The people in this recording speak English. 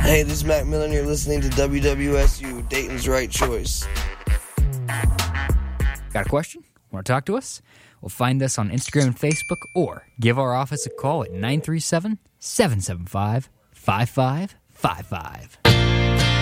Hey, this is Mac Miller, and you're listening to WWSU, Dayton's Right Choice. Got a question? Want to talk to us? Well, find us on Instagram and Facebook, or give our office a call at 937-775-5555.